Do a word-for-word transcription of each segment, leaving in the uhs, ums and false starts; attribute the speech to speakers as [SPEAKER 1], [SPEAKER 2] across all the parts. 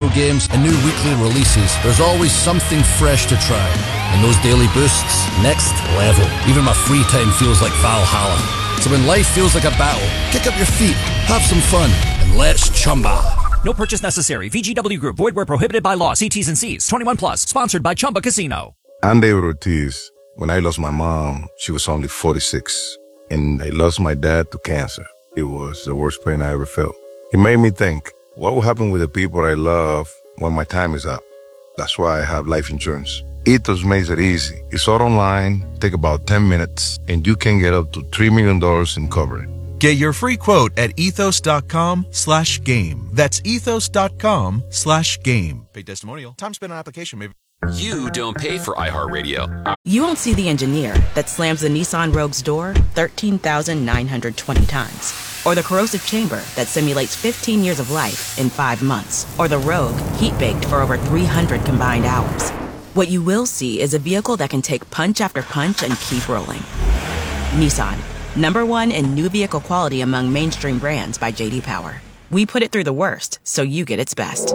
[SPEAKER 1] games, and new weekly releases, there's always something fresh to try. And those daily boosts, next level. Even my free time feels like Valhalla. So when life feels like a battle, kick up your feet, have some fun, and let's Chumba.
[SPEAKER 2] No purchase necessary. V G W Group. Void where prohibited by law. See T's and C's. twenty-one plus. Sponsored by Chumba Casino.
[SPEAKER 3] I'm David Ortiz. When I lost my mom, she was only forty-six. And I lost my dad to cancer. It was the worst pain I ever felt. It made me think, what will happen with the people I love when my time is up? That's why I have life insurance. Ethos makes it easy. It's all online, take about ten minutes, and you can get up to three million dollars in coverage.
[SPEAKER 4] Get your free quote at ethos.com slash game. That's ethos.com slash game. Paid testimonial. Time spent on application may be...
[SPEAKER 5] You don't pay for iHeartRadio.
[SPEAKER 6] You won't see the engineer that slams the Nissan Rogue's door thirteen thousand nine hundred twenty times. Or the corrosive chamber that simulates fifteen years of life in five months. Or the Rogue heat-baked for over three hundred combined hours. What you will see is a vehicle that can take punch after punch and keep rolling. Nissan. Number one in new vehicle quality among mainstream brands by J D Power. We put it through the worst, so you get its best.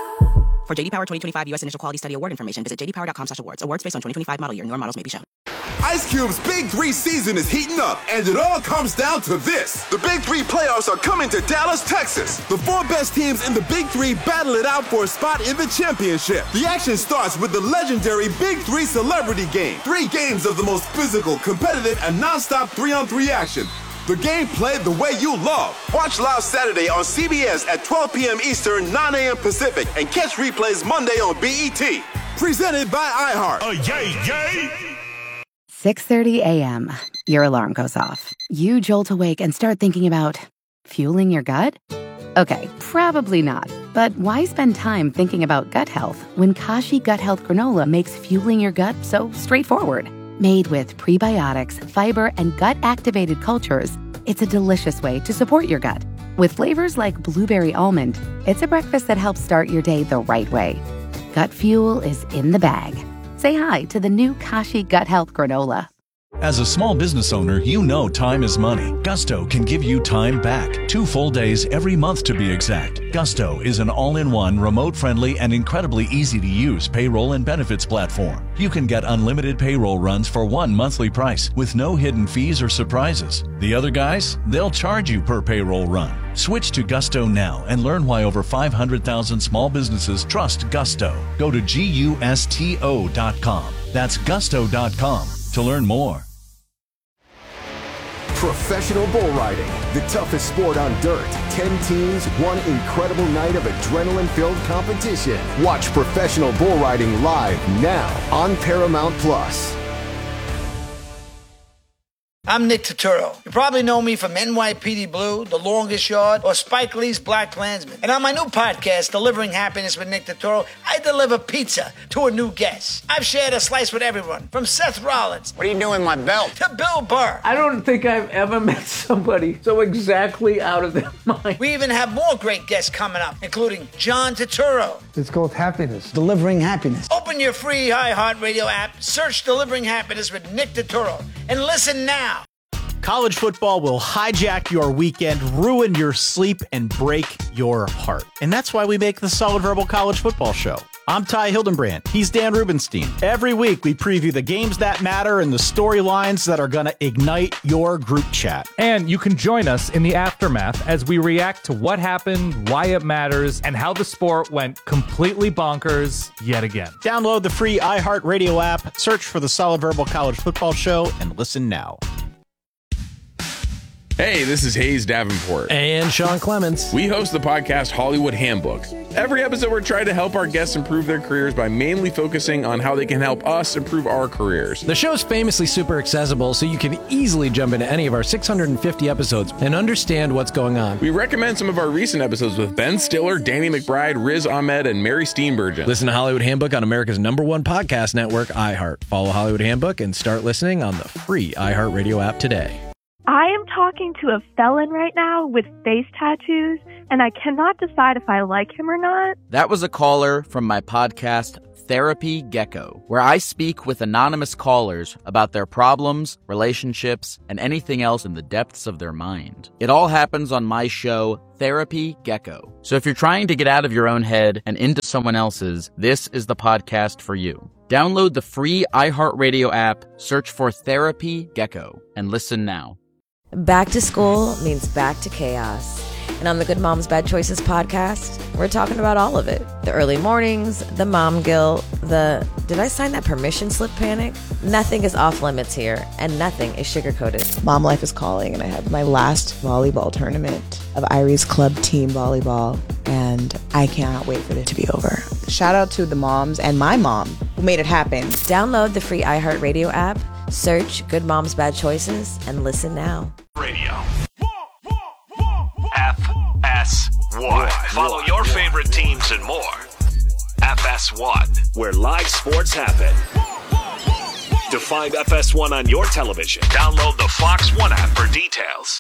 [SPEAKER 6] For J D Power twenty twenty-five U S Initial Quality Study Award information, visit j d power dot com slash awards. Awards based on twenty twenty-five model year. Newer models may be shown.
[SPEAKER 7] Ice Cube's Big Three season is heating up, and it all comes down to this. The Big Three playoffs are coming to Dallas, Texas. The four best teams in the Big Three battle it out for a spot in the championship. The action starts with the legendary Big Three Celebrity Game. Three games of the most physical, competitive, and non-stop three-on-three action. The game played the way you love. Watch live Saturday on C B S at twelve p.m. Eastern, nine a.m. Pacific, and catch replays Monday on B E T. Presented by iHeart.
[SPEAKER 8] Oh, yay, yay!
[SPEAKER 9] six thirty a.m. Your alarm goes off. You jolt awake and start thinking about fueling your gut? Okay, probably not. But why spend time thinking about gut health when Kashi Gut Health Granola makes fueling your gut so straightforward? Made with prebiotics, fiber, and gut-activated cultures, it's a delicious way to support your gut. With flavors like blueberry almond, it's a breakfast that helps start your day the right way. Gut fuel is in the bag. Say hi to the new Kashi Gut Health Granola.
[SPEAKER 10] As a small business owner, you know time is money. Gusto can give you time back. Two full days every month to be exact. Gusto is an all-in-one, remote-friendly, and incredibly easy-to-use payroll and benefits platform. You can get unlimited payroll runs for one monthly price with no hidden fees or surprises. The other guys, they'll charge you per payroll run. Switch to Gusto now and learn why over five hundred thousand small businesses trust Gusto. Go to gusto dot com. That's gusto dot com to learn more.
[SPEAKER 11] Professional bull riding, the toughest sport on dirt. Ten teams, one incredible night of adrenaline-filled competition. Watch professional bull riding live now on Paramount Plus.
[SPEAKER 12] I'm Nick Turturro. You probably know me from N Y P D Blue, The Longest Yard, or Spike Lee's Black Klansman. And on my new podcast, Delivering Happiness with Nick Turturro, I deliver pizza to a new guest. I've shared a slice with everyone, from Seth Rollins.
[SPEAKER 13] What are you doing with my belt?
[SPEAKER 12] To Bill Burr.
[SPEAKER 14] I don't think I've ever met somebody so exactly out of their mind.
[SPEAKER 12] We even have more great guests coming up, including John Turturro.
[SPEAKER 15] It's called Happiness.
[SPEAKER 13] Delivering Happiness.
[SPEAKER 12] Open your free iHeartRadio app, search Delivering Happiness with Nick Turturro, and listen now.
[SPEAKER 16] College football will hijack your weekend, ruin your sleep, and break your heart. And that's why we make the Solid Verbal College Football Show. I'm Ty Hildenbrand. He's Dan Rubenstein. Every week, we preview the games that matter and the storylines that are going to ignite your group chat.
[SPEAKER 17] And you can join us in the aftermath as we react to what happened, why it matters, and how the sport went completely bonkers yet again.
[SPEAKER 16] Download the free iHeartRadio app, search for the Solid Verbal College Football Show, and listen now.
[SPEAKER 18] Hey, this is Hayes Davenport.
[SPEAKER 19] And Sean Clements.
[SPEAKER 18] We host the podcast Hollywood Handbook. Every episode, we're trying to help our guests improve their careers by mainly focusing on how they can help us improve our careers.
[SPEAKER 19] The show's famously super accessible, so you can easily jump into any of our six hundred fifty episodes and understand what's going on.
[SPEAKER 18] We recommend some of our recent episodes with Ben Stiller, Danny McBride, Riz Ahmed, and Mary Steenburgen.
[SPEAKER 19] Listen to Hollywood Handbook on America's number one podcast network, iHeart. Follow Hollywood Handbook and start listening on the free iHeartRadio app today.
[SPEAKER 20] I am talking to a felon right now with face tattoos
[SPEAKER 8] and I cannot decide if I like him or not.
[SPEAKER 13] That was a caller from my podcast, Therapy Gecko, where I speak with anonymous callers about their problems, relationships, and anything else in the depths of their mind. It all happens on my show, Therapy Gecko. So if you're trying to get out of your own head and into someone else's, this is the podcast for you. Download the free iHeartRadio app, search for Therapy Gecko, and listen now.
[SPEAKER 15] Back to school means back to chaos. And on the Good Moms Bad Choices podcast, we're talking about all of it. The early mornings, the mom guilt, the did I sign that permission slip panic? Nothing is off limits here, and nothing is sugar-coated.
[SPEAKER 20] Mom life is calling, and I have my last volleyball tournament of Irie's Club Team Volleyball, and I cannot wait for it to be over. Shout out to the moms and my mom who made it happen.
[SPEAKER 15] Download the free iHeartRadio app, search Good Moms Bad Choices, and listen now.
[SPEAKER 21] Radio. F S one. Follow your favorite teams and more. F S one, where live sports happen. To find F S one on your television, download the Fox One app for details.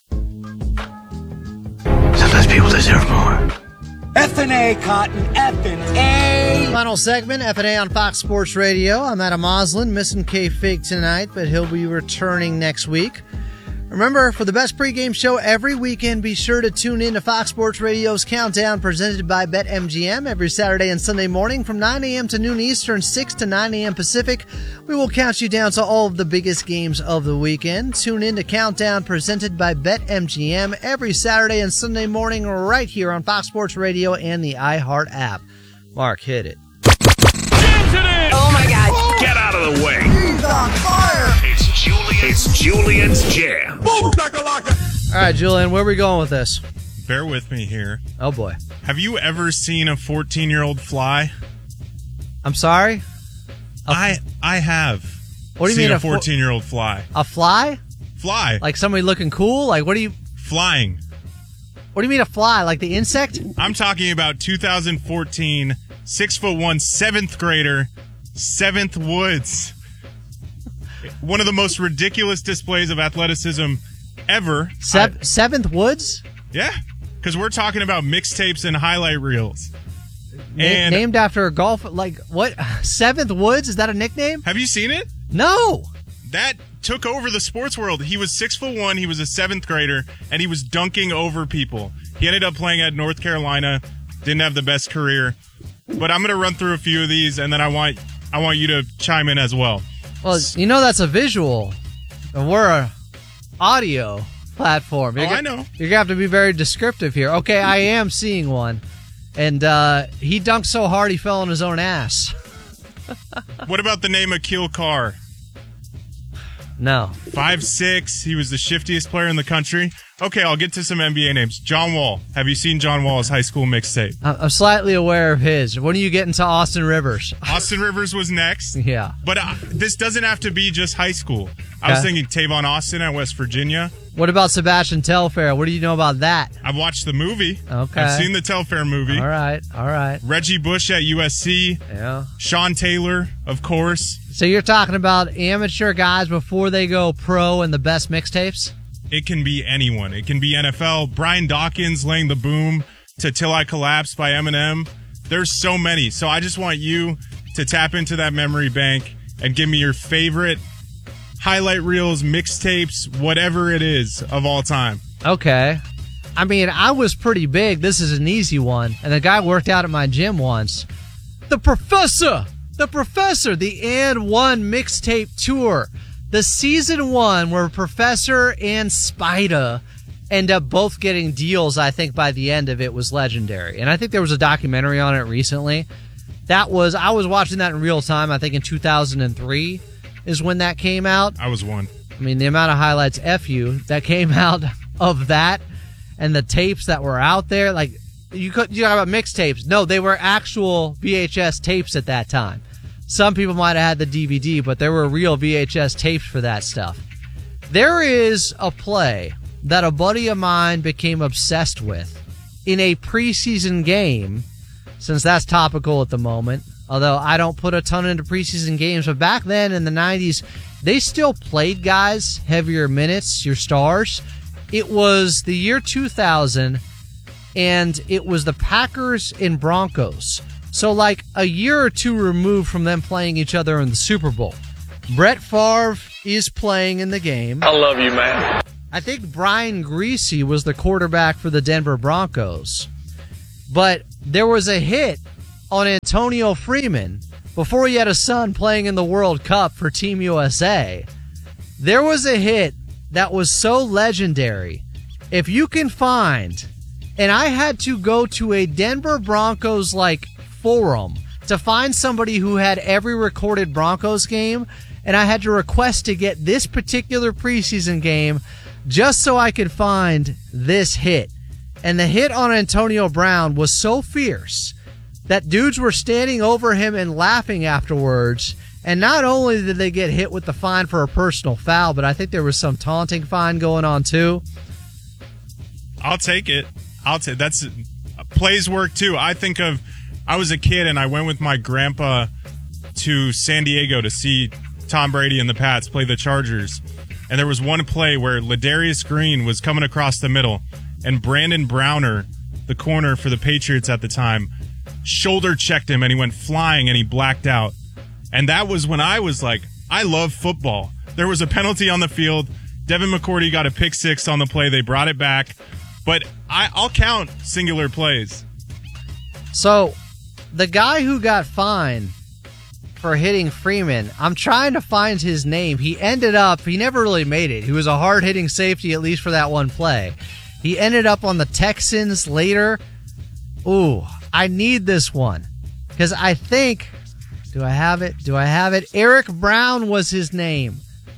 [SPEAKER 22] Sometimes people deserve more.
[SPEAKER 23] F and A, Cotton, F and A. Final segment, F and A on Fox Sports Radio. I'm Adam Moslin, missing K-Fig tonight, but he'll be returning next week. Remember, for the best pregame show every weekend, be sure to tune in to Fox Sports Radio's Countdown presented by BetMGM every Saturday and Sunday morning from nine a.m. to noon Eastern, six to nine a.m. Pacific. We will count you down to all of the biggest games of the weekend. Tune in to Countdown presented by BetMGM every Saturday and Sunday morning right here on Fox Sports Radio and the iHeart app. Mark, hit it.
[SPEAKER 21] Oh my God. Get out of the way. He's on fire. It's Julian. It's Julian's Jam.
[SPEAKER 23] All right, Julian, where are we going with this?
[SPEAKER 24] Bear with me here.
[SPEAKER 23] Oh, boy.
[SPEAKER 24] Have you ever seen a fourteen-year-old fly?
[SPEAKER 23] I'm sorry? A
[SPEAKER 24] I I have.
[SPEAKER 23] What do you
[SPEAKER 24] seen
[SPEAKER 23] mean
[SPEAKER 24] a
[SPEAKER 23] a fo-
[SPEAKER 24] fourteen-year-old fly?
[SPEAKER 23] A fly?
[SPEAKER 24] Fly.
[SPEAKER 23] Like somebody looking cool? Like, what do you...
[SPEAKER 24] Flying.
[SPEAKER 23] What do you mean a fly? Like the insect?
[SPEAKER 24] I'm talking about two thousand fourteen, six foot one, seventh grader, Seventh Woods. One of the most ridiculous displays of athleticism ever.
[SPEAKER 23] Se-
[SPEAKER 24] I,
[SPEAKER 23] Seventh Woods?
[SPEAKER 24] Yeah, because we're talking about mixtapes and highlight reels.
[SPEAKER 23] Na-
[SPEAKER 24] and
[SPEAKER 23] named after a golf, like, what? Seventh Woods? Is that a nickname?
[SPEAKER 24] Have you seen it?
[SPEAKER 23] No.
[SPEAKER 24] That took over the sports world. He was six foot one. He was a seventh grader, and he was dunking over people. He ended up playing at North Carolina. Didn't have the best career. But I'm going to run through a few of these, and then I want I want you to chime in as well.
[SPEAKER 23] Well, you know that's a visual, and we're a audio platform. You're
[SPEAKER 24] oh,
[SPEAKER 23] gonna,
[SPEAKER 24] I know.
[SPEAKER 23] You're going to have to be very descriptive here. Okay, I am seeing one. And uh, he dunked so hard he fell on his own ass.
[SPEAKER 24] What about the name Akil Carr?
[SPEAKER 23] No.
[SPEAKER 24] five six. He was the shiftiest player in the country. Okay, I'll get to some N B A names. John Wall. Have you seen John Wall's high school mixtape?
[SPEAKER 23] I'm slightly aware of his. When are you getting to Austin Rivers?
[SPEAKER 24] Austin Rivers was next.
[SPEAKER 23] Yeah.
[SPEAKER 24] But uh, this doesn't have to be just high school. I was
[SPEAKER 23] Okay.
[SPEAKER 24] thinking Tavon Austin at West Virginia.
[SPEAKER 23] What about Sebastian Telfair? What do you know about that?
[SPEAKER 24] I've watched the movie.
[SPEAKER 23] Okay.
[SPEAKER 24] I've seen the Telfair movie.
[SPEAKER 23] All right, all right.
[SPEAKER 24] Reggie Bush at U S C.
[SPEAKER 23] Yeah.
[SPEAKER 24] Sean Taylor, of course.
[SPEAKER 23] So you're talking about amateur guys before they go pro and the best mixtapes?
[SPEAKER 24] It can be anyone. It can be N F L. Brian Dawkins laying the boom to Till I Collapse by Eminem. There's so many. So I just want you to tap into that memory bank and give me your favorite highlight reels, mixtapes, whatever it is of all time.
[SPEAKER 23] Okay. I mean, I was pretty big. This is an easy one. And the guy worked out at my gym once. The Professor! The Professor! The And One mixtape tour. The season one where Professor and Spida end up both getting deals, I think, by the end of it was legendary. And I think there was a documentary on it recently. That was, I was watching that in real time, I think in two thousand three is when that came out.
[SPEAKER 24] I was one.
[SPEAKER 23] I mean, the amount of highlights, F you, that came out of that and the tapes that were out there, like, you could, you talk about mixtapes. No, they were actual V H S tapes at that time. Some people might have had the D V D, but there were real V H S tapes for that stuff. There is a play that a buddy of mine became obsessed with in a preseason game, since that's topical at the moment, although I don't put a ton into preseason games, but back then in the nineties, they still played guys heavier minutes, your stars. It was the year two thousand, and it was the Packers and Broncos. So like a year or two removed from them playing each other in the Super Bowl. Brett Favre is playing in the game.
[SPEAKER 1] I love you, man.
[SPEAKER 23] I think Brian Griese was the quarterback for the Denver Broncos. But there was a hit on Antonio Freeman before he had a son playing in the World Cup for Team U S A. There was a hit that was so legendary. If you can find, and I had to go to a Denver Broncos like forum to find somebody who had every recorded Broncos game, and I had to request to get this particular preseason game just so I could find this hit. And the hit on Antonio Brown was so fierce that dudes were standing over him and laughing afterwards. And not only did they get hit with the fine for a personal foul, but I think there was some taunting fine going on too.
[SPEAKER 24] I'll take it. I'll take that's plays work too. I think of I was a kid and I went with my grandpa to San Diego to see Tom Brady and the Pats play the Chargers. And there was one play where Ladarius Green was coming across the middle and Brandon Browner, the corner for the Patriots at the time, shoulder checked him and he went flying and he blacked out. And that was when I was like, I love football. There was a penalty on the field. Devin McCourty got a pick six on the play. They brought it back. But I, I'll count singular plays.
[SPEAKER 23] So the guy who got fined for hitting Freeman, I'm trying to find his name. He ended up, he never really made it. He was a hard-hitting safety, at least for that one play. He ended up on the Texans later. Ooh, I need this one. Because I think, do I have it? Do I have it? Eric Brown was his name.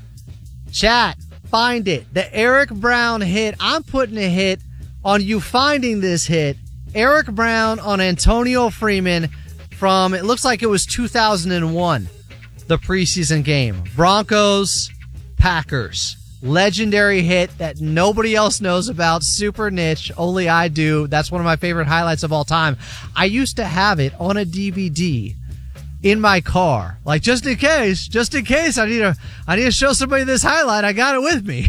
[SPEAKER 23] Chat, find it. The Eric Brown hit. I'm putting a hit on you finding this hit. Eric Brown on Antonio Freeman from, it looks like it was two thousand one, the preseason game. Broncos, Packers. Legendary hit that nobody else knows about. Super niche. Only I do. That's one of my favorite highlights of all time. I used to have it on a D V D in my car. Like, just in case, just in case I need to, I need to show somebody this highlight. I got it with me.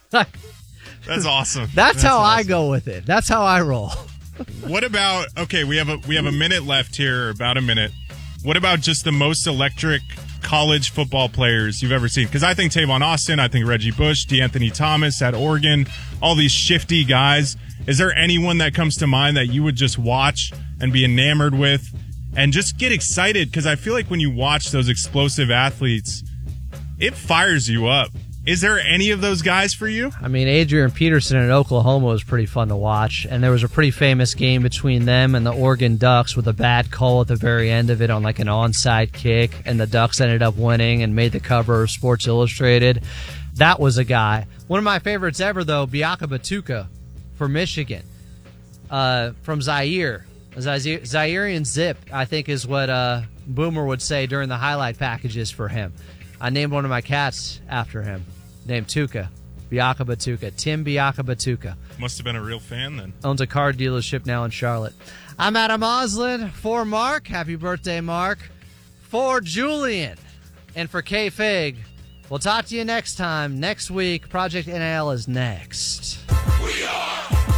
[SPEAKER 24] That's awesome.
[SPEAKER 23] That's,
[SPEAKER 24] That's
[SPEAKER 23] how
[SPEAKER 24] awesome.
[SPEAKER 23] I go with it. That's how I roll.
[SPEAKER 24] What about, okay, we have a we have a minute left here, about a minute. What about just the most electric college football players you've ever seen? Because I think Tavon Austin, I think Reggie Bush, DeAnthony Thomas at Oregon, all these shifty guys. Is there anyone that comes to mind that you would just watch and be enamored with and just get excited? Because I feel like when you watch those explosive athletes, it fires you up. Is there any of those guys for you?
[SPEAKER 23] I mean, Adrian Peterson in Oklahoma was pretty fun to watch, and there was a pretty famous game between them and the Oregon Ducks with a bad call at the very end of it on like an onside kick, and the Ducks ended up winning and made the cover of Sports Illustrated. That was a guy. One of my favorites ever, though, Biaka Batuka for Michigan, uh, from Zaire. Zaire. Zairean Zip, I think, is what uh, Boomer would say during the highlight packages for him. I named one of my cats after him, named Tuca, Biaka Batuka, Tim Biaka Batuka.
[SPEAKER 24] Must have been a real fan then.
[SPEAKER 23] Owns a car dealership now in Charlotte. I'm Adam Oslin for Mark. Happy birthday, Mark. For Julian and for K-Fig. We'll talk to you next time. Next week, Project N L is next.
[SPEAKER 2] We are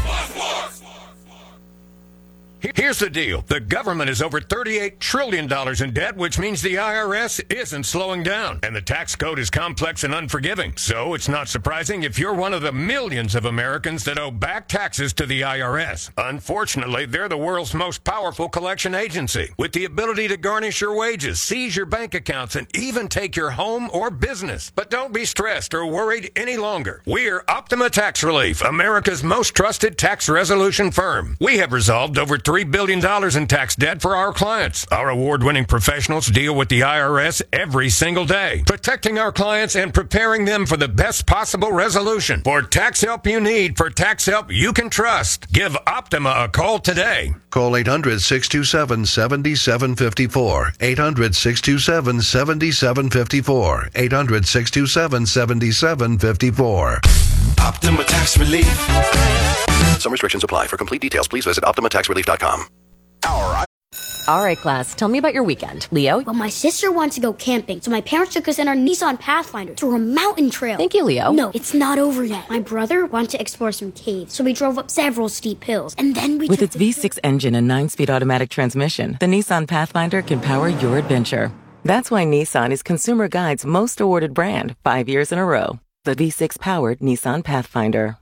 [SPEAKER 2] Here's the deal. The government is over thirty-eight trillion dollars in debt, which means the I R S isn't slowing down. And the tax code is complex and unforgiving. So it's not surprising if you're one of the millions of Americans that owe back taxes to the I R S. Unfortunately, they're the world's most powerful collection agency, with the ability to garnish your wages, seize your bank accounts, and even take your home or business. But don't be stressed or worried any longer. We're Optima Tax Relief, America's most trusted tax resolution firm. We have resolved over three billion dollars in tax debt for our clients. Our award-winning professionals deal with the I R S every single day, protecting our clients and preparing them for the best possible resolution. For tax help you need, for tax help you can trust, give Optima a call today.
[SPEAKER 3] Call eight hundred, six two seven, seven seven five four. eight hundred, six two seven, seven seven five four. eight hundred, six two seven, seven seven five four.
[SPEAKER 21] Optima Tax Relief.
[SPEAKER 3] Some restrictions apply. For complete details, please visit Optima Tax Relief dot com.
[SPEAKER 21] All right.
[SPEAKER 1] All right, class, tell me about your weekend. Leo?
[SPEAKER 4] Well, my sister wanted to go camping, so my parents took us in our Nissan Pathfinder to a mountain trail.
[SPEAKER 1] Thank you, Leo.
[SPEAKER 4] No, it's not over yet. My brother wanted to explore some caves, so we drove up several steep hills, and then we
[SPEAKER 5] With
[SPEAKER 4] took
[SPEAKER 5] its V six engine and nine-speed automatic transmission, the Nissan Pathfinder can power your adventure. That's why Nissan is Consumer Guide's most awarded brand five years in a row. The V six-powered Nissan Pathfinder.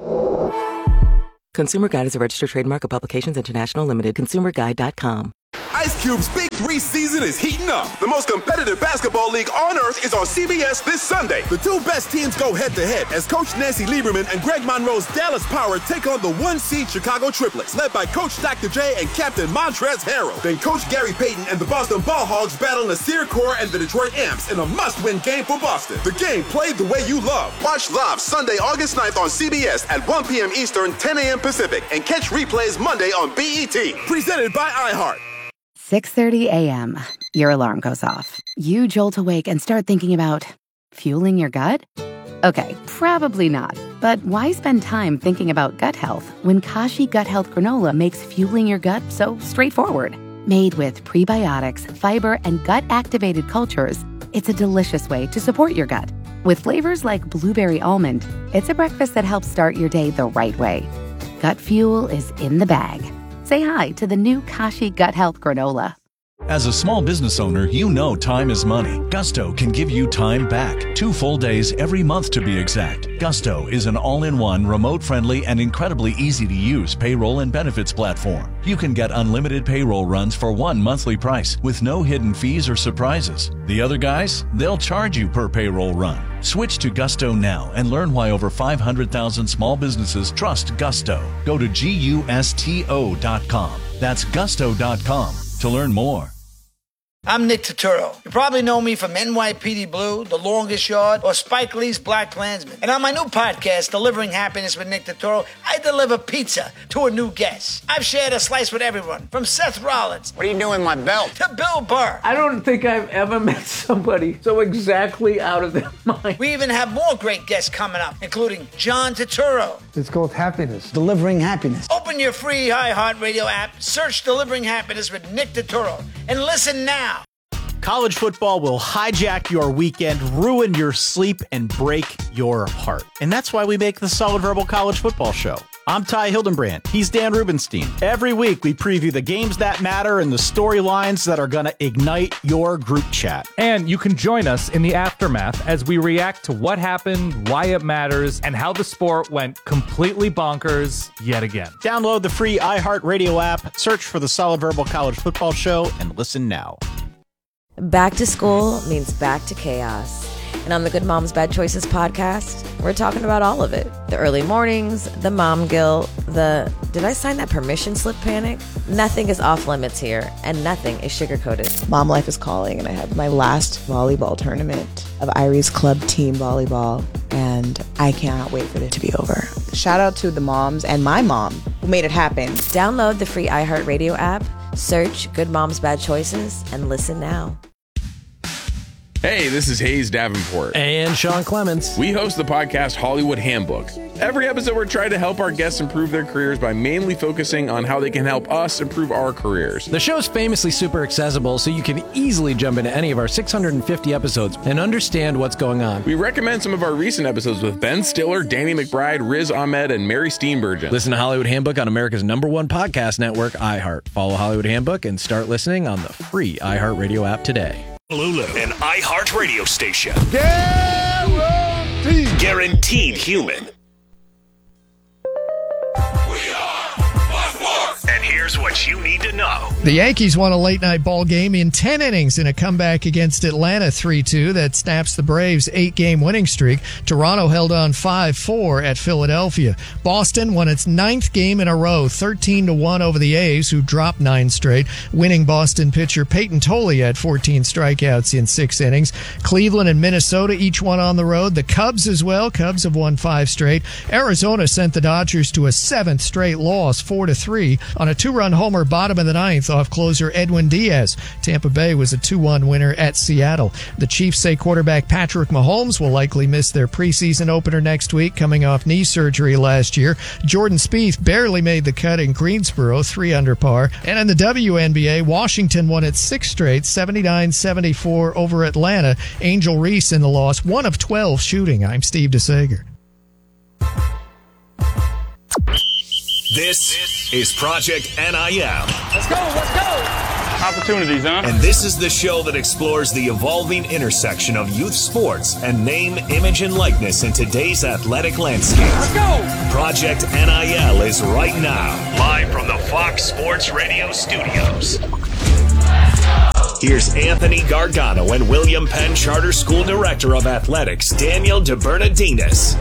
[SPEAKER 5] Consumer Guide is a registered trademark of Publications International Limited. consumer guide dot com.
[SPEAKER 7] Ice Cube's Big Three season is heating up. The most competitive basketball league on earth is on C B S this Sunday. The two best teams go head-to-head as Coach Nancy Lieberman and Greg Monroe's Dallas Power take on the one-seed Chicago Triplets, led by Coach Doctor J and Captain Montrezl Harrell. Then Coach Gary Payton and the Boston Ball Hogs battle Nasir Kaur and the Detroit Amps in a must-win game for Boston. The game played the way you love. Watch live Sunday, August ninth on C B S at one p.m. Eastern, ten a.m. Pacific, and catch replays Monday on B E T. Presented by iHeart.
[SPEAKER 9] six thirty a.m. Your alarm goes off. You jolt awake and start thinking about fueling your gut? Okay, probably not. But why spend time thinking about gut health when Kashi Gut Health Granola makes fueling your gut so straightforward? Made with prebiotics, fiber, and gut-activated cultures, it's a delicious way to support your gut. With flavors like blueberry almond, it's a breakfast that helps start your day the right way. Gut fuel is in the bag. Say hi to the new Kashi Gut Health Granola.
[SPEAKER 10] As a small business owner, you know time is money. Gusto can give you time back. Two full days every month to be exact. Gusto is an all-in-one, remote-friendly, and incredibly easy-to-use payroll and benefits platform. You can get unlimited payroll runs for one monthly price with no hidden fees or surprises. The other guys, they'll charge you per payroll run. Switch to Gusto now and learn why over five hundred thousand small businesses trust Gusto. Go to gusto dot com. That's gusto dot com to learn more.
[SPEAKER 12] I'm Nick Turturro. You probably know me from N Y P D Blue, The Longest Yard, or Spike Lee's Black Klansman. And on my new podcast, Delivering Happiness with Nick Turturro, I deliver pizza to a new guest. I've shared a slice with everyone, from Seth Rollins.
[SPEAKER 6] What are you doing with my belt?
[SPEAKER 12] To Bill Burr.
[SPEAKER 14] I don't think I've ever met somebody so exactly out of their mind.
[SPEAKER 12] We even have more great guests coming up, including John Turturro.
[SPEAKER 25] It's called Happiness. Delivering Happiness.
[SPEAKER 12] Open your free iHeartRadio app, search Delivering Happiness with Nick Turturro, and listen now.
[SPEAKER 16] College football will hijack your weekend, ruin your sleep, and break your heart. And that's why we make the Solid Verbal College Football Show. I'm Ty Hildenbrand. He's Dan Rubenstein. Every week, we preview the games that matter and the storylines that are going to ignite your group chat.
[SPEAKER 17] And you can join us in the aftermath as we react to what happened, why it matters, and how the sport went completely bonkers yet again.
[SPEAKER 16] Download the free iHeartRadio app, search for the Solid Verbal College Football Show, and listen now.
[SPEAKER 15] Back to school means back to chaos. And on the Good Moms Bad Choices podcast, we're talking about all of it. The early mornings, the mom guilt, the did I sign that permission slip panic? Nothing is off limits here, and nothing is sugarcoated.
[SPEAKER 20] Mom life is calling, and I have my last volleyball tournament of Irie's Club Team Volleyball, and I cannot wait for it to be over. Shout out to the moms and my mom who made it happen.
[SPEAKER 15] Download the free iHeartRadio app, search Good Moms Bad Choices, and listen now.
[SPEAKER 18] Hey, this is Hayes Davenport.
[SPEAKER 19] And Sean Clements.
[SPEAKER 18] We host the podcast Hollywood Handbook. Every episode, we're trying to help our guests improve their careers by mainly focusing on how they can help us improve our careers.
[SPEAKER 19] The show's famously super accessible, so you can easily jump into any of our six hundred fifty episodes and understand what's going on.
[SPEAKER 18] We recommend some of our recent episodes with Ben Stiller, Danny McBride, Riz Ahmed, and Mary Steenburgen.
[SPEAKER 19] Listen to Hollywood Handbook on America's number one podcast network, iHeart. Follow Hollywood Handbook and start listening on the free iHeartRadio app today.
[SPEAKER 21] Lulu, an iHeart radio station.
[SPEAKER 7] Guaranteed.
[SPEAKER 21] Guaranteed human. And here's what you need to know.
[SPEAKER 26] The Yankees won a late-night ball game in ten innings in a comeback against Atlanta three two that snaps the Braves' eight-game winning streak. Toronto held on five four at Philadelphia. Boston won its ninth game in a row, thirteen to one over the A's, who dropped nine straight. Winning Boston pitcher Peyton Tolley had fourteen strikeouts in six innings. Cleveland and Minnesota each won on the road. The Cubs as well. Cubs have won five straight. Arizona sent the Dodgers to a seventh straight loss, four to three. On a two-run two-run homer bottom of the ninth off closer Edwin Diaz. Tampa Bay was a two one winner at Seattle. The Chiefs say quarterback Patrick Mahomes will likely miss their preseason opener next week, coming off knee surgery last year. Jordan Spieth barely made the cut in Greensboro, three under par. And in the W N B A, Washington won its sixth straight, seventy-nine seventy-four over Atlanta. Angel Reese in the loss, one of twelve shooting. I'm Steve DeSager.
[SPEAKER 21] This is Project N I L.
[SPEAKER 6] Let's go, let's go. Opportunities, huh?
[SPEAKER 21] And this is the show that explores the evolving intersection of youth sports and name, image, and likeness in today's athletic landscape.
[SPEAKER 6] Let's go.
[SPEAKER 21] Project N I L is right now, live from the Fox Sports Radio studios. Here's Anthony Gargano and William Penn Charter School Director of Athletics, Daniel DeBernardinis.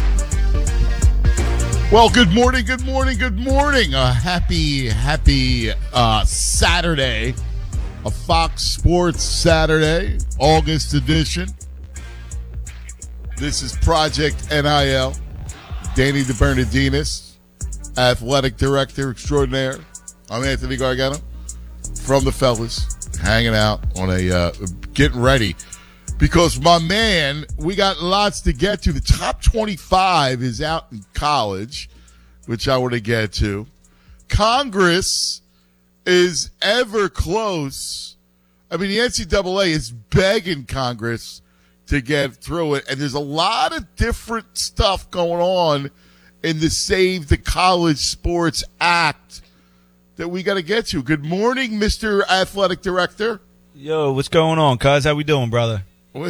[SPEAKER 8] Well, good morning, good morning, good morning. A happy, happy uh, Saturday, a Fox Sports Saturday, August edition. This is Project N I L. Danny DeBernardinis, Athletic Director Extraordinaire. I'm Anthony Gargano from the fellas, hanging out on a, uh, getting ready. Because, my man, we got lots to get to. The top twenty-five is out in college, which I want to get to. Congress is ever close. I mean, the N C double A is begging Congress to get through it. And there's a lot of different stuff going on in the Save the College Sports Act that we got to get to. Good morning, Mister Athletic Director.
[SPEAKER 11] Yo, what's going on, cuz? How we doing, brother?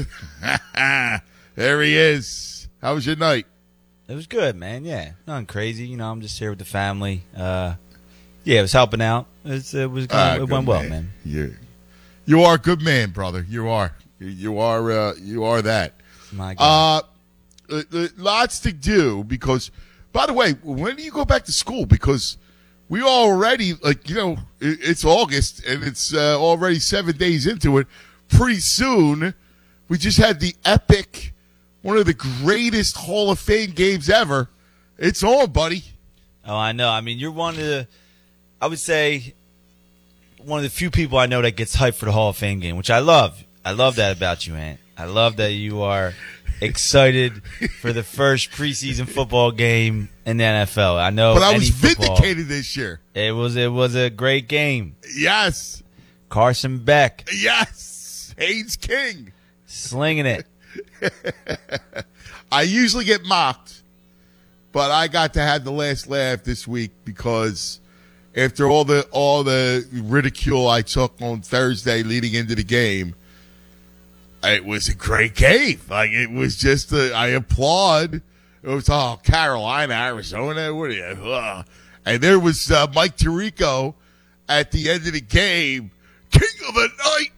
[SPEAKER 8] There he is. How was your night?
[SPEAKER 11] It was good, man. Yeah, nothing crazy. You know, I'm just here with the family. Uh, yeah, it was helping out. It was, it, was going,
[SPEAKER 8] Ah,
[SPEAKER 11] it went
[SPEAKER 8] good
[SPEAKER 11] well,
[SPEAKER 8] man.
[SPEAKER 11] man.
[SPEAKER 8] You, you are a good man, brother. You are. You, you are. Uh, you are that.
[SPEAKER 11] My God.
[SPEAKER 8] Uh, uh, uh, lots to do because. By the way, when do you go back to school? Because we already, like, you know, it, it's August and it's uh, already seven days into it. Pretty soon. We just had the epic, one of the greatest Hall of Fame games ever. It's on, buddy.
[SPEAKER 11] Oh, I know. I mean, you're one of the, I would say, one of the few people I know that gets hyped for the Hall of Fame game, which I love. I love that about you, Ant. I love that you are excited for the first preseason football game in the N F L. I know,
[SPEAKER 8] But I was
[SPEAKER 11] football,
[SPEAKER 8] vindicated this year.
[SPEAKER 11] It was it was a great game.
[SPEAKER 8] Yes.
[SPEAKER 11] Carson Beck.
[SPEAKER 8] Yes. Haynes King.
[SPEAKER 11] Slinging it.
[SPEAKER 8] I usually get mocked, but I got to have the last laugh this week because after all the all the ridicule I took on Thursday leading into the game, it was a great game. Like, it was just a, I applaud. It was oh Carolina, Arizona, what are you? Ugh. And there was uh, Mike Tirico at the end of the game, king of the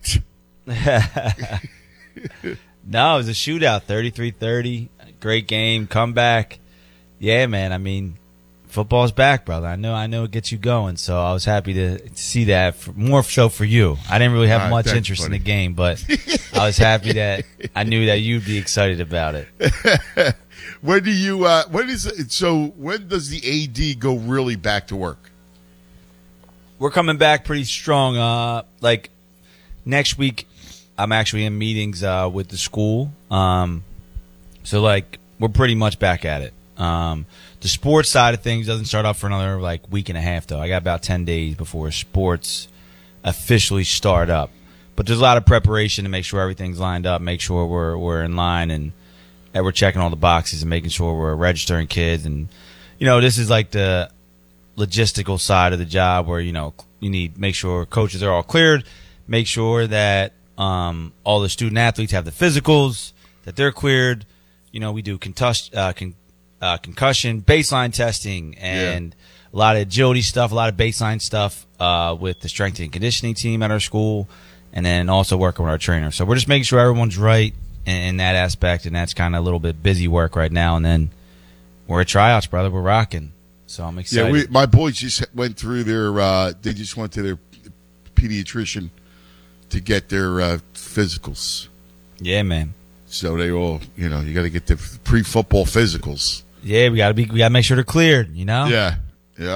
[SPEAKER 8] night.
[SPEAKER 11] No, it was a shootout, thirty-three thirty. Great game, comeback. Yeah, man. I mean, football's back, brother. I know, I know it gets you going. So I was happy to see that. For, more so for you. I didn't really have
[SPEAKER 8] All right,
[SPEAKER 11] much
[SPEAKER 8] thanks,
[SPEAKER 11] interest
[SPEAKER 8] buddy.
[SPEAKER 11] in the game, but I was happy that I knew that you'd be excited about it.
[SPEAKER 8] When do you? Uh, when is it? So when does the A D go really back to work?
[SPEAKER 11] We're coming back pretty strong. Uh, like next week, I'm actually in meetings uh, with the school. Um, so like we're pretty much back at it. Um, the sports side of things doesn't start up for another like week and a half though. I got about ten days before sports officially start up. But there's a lot of preparation to make sure everything's lined up, make sure we're we're in line and that we're checking all the boxes and making sure we're registering kids. And you know, this is like the logistical side of the job where you know you need make sure coaches are all cleared, make sure that um, all the student athletes have the physicals, that they're cleared. You know, we do contus- uh, con- uh, concussion, baseline testing, and yeah. a lot of agility stuff, a lot of baseline stuff uh, with the strength and conditioning team at our school, and then also working with our trainer. So we're just making sure everyone's right in, in that aspect, and that's kind of a little bit busy work right now. And then we're at tryouts, brother. We're rocking. So I'm excited.
[SPEAKER 8] Yeah, we, my boys just went through their. Uh, they just went to their pediatrician to get their uh, physicals.
[SPEAKER 11] Yeah, man.
[SPEAKER 8] So they all, you know, you got to get the pre-football physicals.
[SPEAKER 11] Yeah, we got to be. We got to make sure they're cleared. You know.
[SPEAKER 8] Yeah, yeah.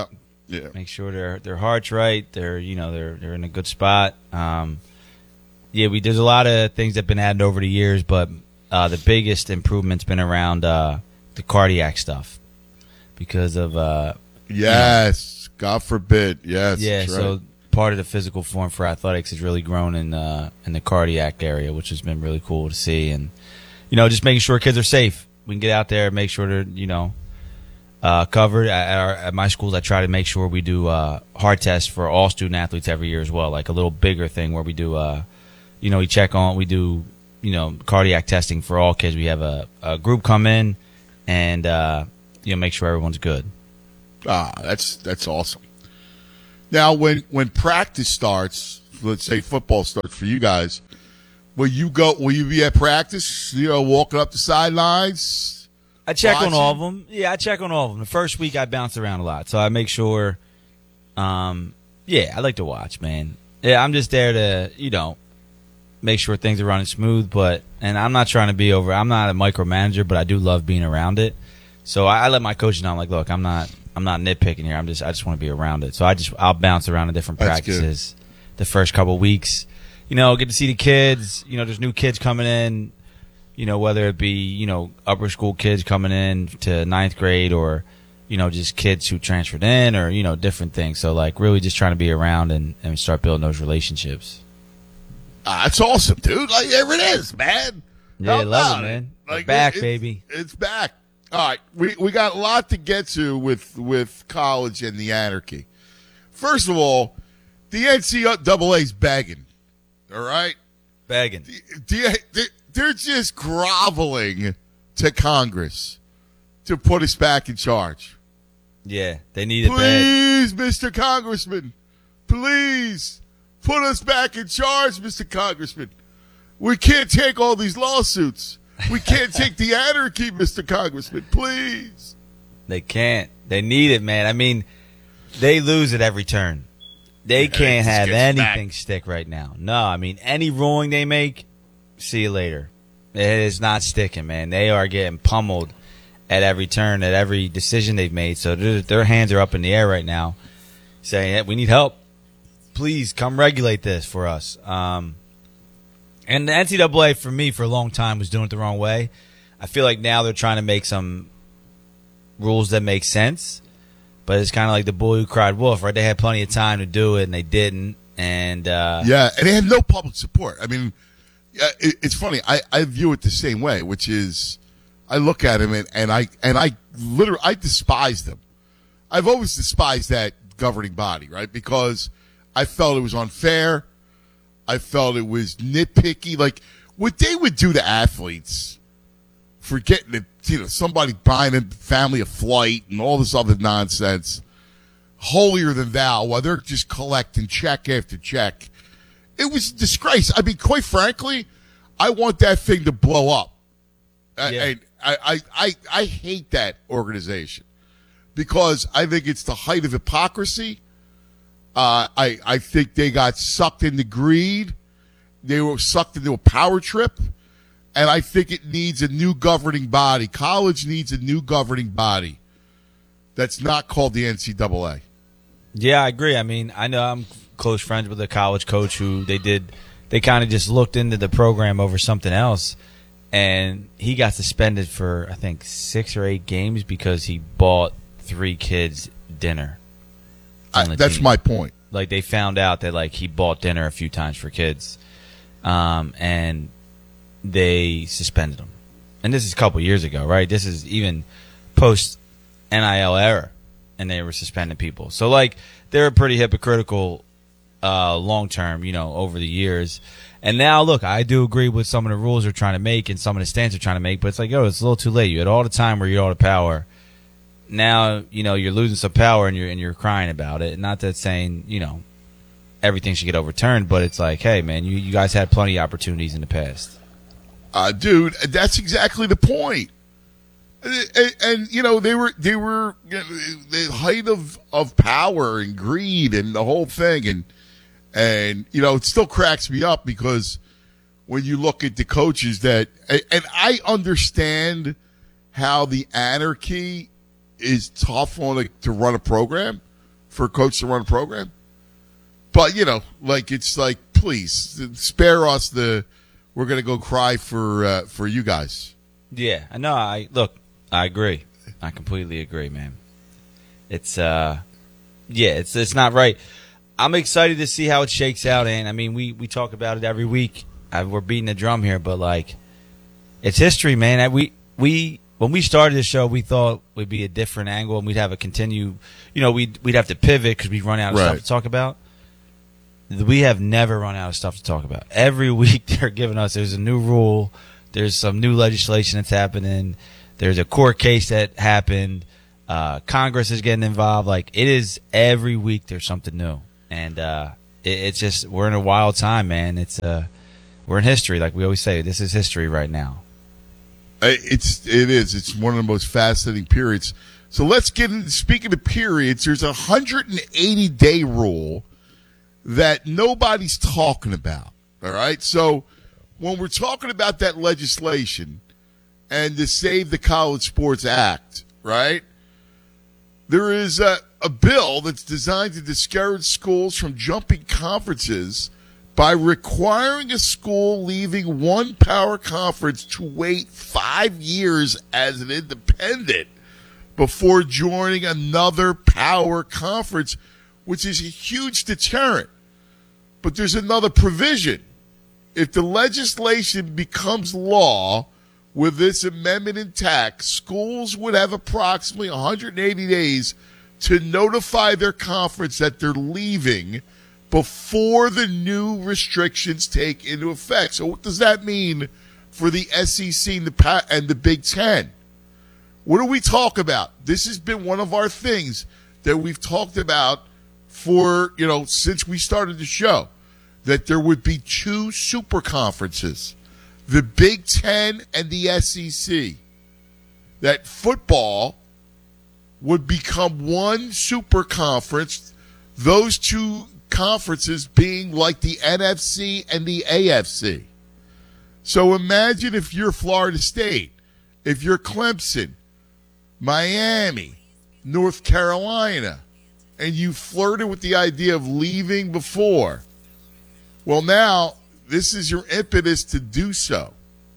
[SPEAKER 8] Yeah.
[SPEAKER 11] Make sure their their heart's right. They're you know they're they're in a good spot. Um, yeah, we there's a lot of things that've been added over the years, but uh, the biggest improvement's been around uh, the cardiac stuff because of uh,
[SPEAKER 8] yes, you know, God forbid, yes,
[SPEAKER 11] yeah.
[SPEAKER 8] That's
[SPEAKER 11] So
[SPEAKER 8] right.
[SPEAKER 11] part of the physical form for athletics has really grown in uh, in the cardiac area, which has been really cool to see, and you know just making sure kids are safe. We can get out there and make sure they're you know. Uh, covered at, our, at my schools. I try to make sure we do uh, heart tests for all student athletes every year as well, like a little bigger thing where we do, uh, you know, we check on, we do, you know, cardiac testing for all kids. We have a, a group come in and uh, you know make sure everyone's good.
[SPEAKER 8] Ah, that's that's awesome. Now, when when practice starts, let's say football starts for you guys, will you go? Will you be at practice? You know, walking up the sidelines.
[SPEAKER 11] I check
[SPEAKER 8] Watching.
[SPEAKER 11] on all of them. Yeah, I check on all of them. The first week I bounce around a lot, so I make sure. Um, yeah, I like to watch, man. Yeah, I'm just there to you know make sure things are running smooth. But and I'm not trying to be over. I'm not a micromanager, but I do love being around it. So I, I let my coaches know. I'm like, look, I'm not. I'm not nitpicking here. I'm just. I just want to be around it. So I just. I'll bounce around to different
[SPEAKER 8] That's
[SPEAKER 11] practices. Good. The first couple of weeks, you know, get to see the kids. You know, there's new kids coming in. You know, whether it be, you know, upper school kids coming in to ninth grade or, you know, just kids who transferred in or, you know, different things. So, like, really just trying to be around and, and start building those relationships.
[SPEAKER 8] Ah, that's awesome, dude. Like, there it is, man.
[SPEAKER 11] Yeah,
[SPEAKER 8] How
[SPEAKER 11] love
[SPEAKER 8] about
[SPEAKER 11] it, man.
[SPEAKER 8] Like,
[SPEAKER 11] We're back,
[SPEAKER 8] it-
[SPEAKER 11] baby.
[SPEAKER 8] It's back. All right. We we got a lot to get to with, with college and the anarchy. First of all, the N C double A's begging. All right?
[SPEAKER 11] Begging.
[SPEAKER 8] Do you, they- they're just groveling to Congress to put us back in charge.
[SPEAKER 11] Yeah, they need it bad.
[SPEAKER 8] Please, Mister Congressman, please put us back in charge, Mister Congressman. We can't take all these lawsuits. We can't take the anarchy, Mister Congressman. Please.
[SPEAKER 11] They can't. They need it, man. I mean, they lose at every turn. They can't
[SPEAKER 8] just
[SPEAKER 11] have
[SPEAKER 8] gets
[SPEAKER 11] anything
[SPEAKER 8] back.
[SPEAKER 11] stick right now. No, I mean, any ruling they make, see you later. It is not sticking, man. They are getting pummeled at every turn, at every decision they've made. So their, their hands are up in the air right now, saying, hey, we need help. Please come regulate this for us. Um, and the N C double A, for me, for a long time, was doing it the wrong way. I feel like now they're trying to make some rules that make sense. But it's kind of like the boy who cried wolf, right? They had plenty of time to do it, and they didn't. And uh,
[SPEAKER 8] Yeah, and they had no public support. I mean, yeah, it, it's funny. I, I view it the same way, which is I look at him and, and I and I literally I despise them. I've always despised that governing body, right? Because I felt it was unfair. I felt it was nitpicky. Like what they would do to athletes for getting the, you know, somebody buying a family a flight and all this other nonsense, holier than thou, while they're just collecting check after check. It was a disgrace. I mean, quite frankly, I want that thing to blow up.
[SPEAKER 11] Yeah.
[SPEAKER 8] I, I, I, I hate that organization because I think it's the height of hypocrisy. Uh, I, I think they got sucked into greed. They were sucked into a power trip. And I think it needs a new governing body. College needs a new governing body that's not called the N C double A.
[SPEAKER 11] Yeah, I agree. I mean, I know I'm close friends with a college coach who they did, they kind of just looked into the program over something else, and he got suspended for, I think, six or eight games because he bought three kids dinner. on the
[SPEAKER 8] I, that's
[SPEAKER 11] team.
[SPEAKER 8] my point.
[SPEAKER 11] Like, they found out that, like, he bought dinner a few times for kids, um, and they suspended him. And this is a couple years ago, right? This is even post N I L era, and they were suspending people. So, like, they're pretty hypocritical uh, long term, you know, over the years. And now, look, I do agree with some of the rules they're trying to make and some of the stands they're trying to make, but it's like, oh, it's a little too late. You had all the time where you had all the power. Now, you know, you're losing some power and you're and you're crying about it. Not that saying, you know, everything should get overturned, but it's like, hey, man, you, you guys had plenty of opportunities in the past.
[SPEAKER 8] Uh, dude, that's exactly the point. And, and, and you know, they were they were you know, the height of, of power and greed and the whole thing, and and you know, it still cracks me up because when you look at the coaches that, and, and I understand how the anarchy is tough on a, to run a program for a coach to run a program. But, you know, like, it's like, please, spare us the, we're going to go cry for uh, for you guys.
[SPEAKER 11] Yeah, I know. I Look, I agree. I completely agree, man. It's, uh, yeah, it's it's not right. I'm excited to see how it shakes out, and I mean, we, we talk about it every week. I, we're beating the drum here, but, like, it's history, man. We, we, when we started the show, we thought we'd be a different angle, and we'd have a continue, you know, we'd, we'd have to pivot because we'd run out of
[SPEAKER 8] Right.
[SPEAKER 11] stuff to talk about. We have never run out of stuff to talk about. Every week they're giving us, there's a new rule, there's some new legislation that's happening, there's a court case that happened, uh, Congress is getting involved. Like, it is every week there's something new. And uh, it, it's just, we're in a wild time, man. It's uh, we're in history, like we always say. This is history right now.
[SPEAKER 8] It's it is. It's one of the most fascinating periods. So let's get into, speaking of periods, there's a one hundred eighty day rule that nobody's talking about. All right. So when we're talking about that legislation and the Save the College Sports Act, right, there is a, a bill that's designed to discourage schools from jumping conferences by requiring a school leaving one power conference to wait five years as an independent before joining another power conference, which is a huge deterrent. But there's another provision. If the legislation becomes law with this amendment intact, schools would have approximately one hundred eighty days to notify their conference that they're leaving before the new restrictions take into effect. So what does that mean for the S E C and the, pa- and the Big Ten? What do we talk about? This has been one of our things that we've talked about for, you know, since we started the show, that there would be two super conferences, the Big Ten and the S E C, that football would become one super conference, those two conferences being like the N F C and the A F C. So imagine if you're Florida State, if you're Clemson, Miami, North Carolina, and you flirted with the idea of leaving before. Well, now this is your impetus to do so.